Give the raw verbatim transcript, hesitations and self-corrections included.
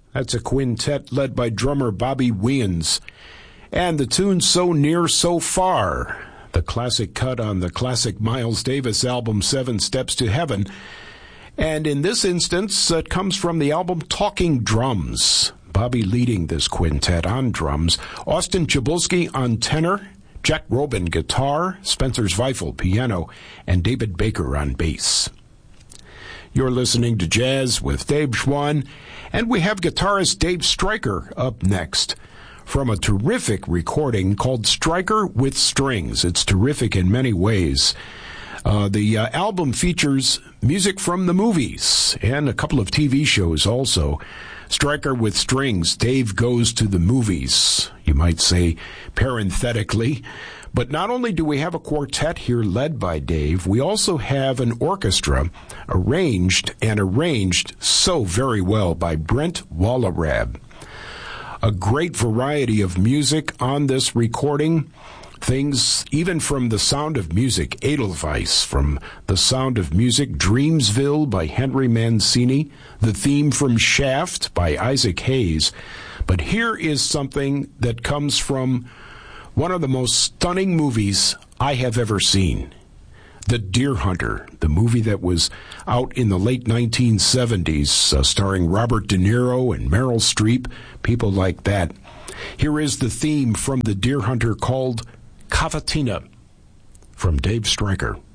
That's a quintet led by drummer Bobby Wiens. And the tune So Near, So Far, the classic cut on the classic Miles Davis album Seven Steps to Heaven. And in this instance, it comes from the album Talking Drums. Bobby leading this quintet on drums, Austin Chabulski on tenor, Jack Robin guitar, Spencer Zweifel piano, and David Baker on bass. You're listening to Jazz with Dave Schwann, and we have guitarist Dave Stryker up next from a terrific recording called Stryker with Strings. It's terrific in many ways. Uh, the uh, album features music from the movies and a couple of T V shows also. Stryker with Strings, Dave Goes to the Movies, you might say parenthetically. But not only do we have a quartet here led by Dave, we also have an orchestra arranged and arranged so very well by Brent Wallerab. A great variety of music on this recording. Things even from The Sound of Music, Edelweiss, from The Sound of Music, Dreamsville by Henry Mancini, the theme from Shaft by Isaac Hayes. But here is something that comes from one of the most stunning movies I have ever seen. The Deer Hunter, the movie that was out in the late nineteen seventies, uh, starring Robert De Niro and Meryl Streep, people like that. Here is the theme from The Deer Hunter called Cavatina from Dave Stryker.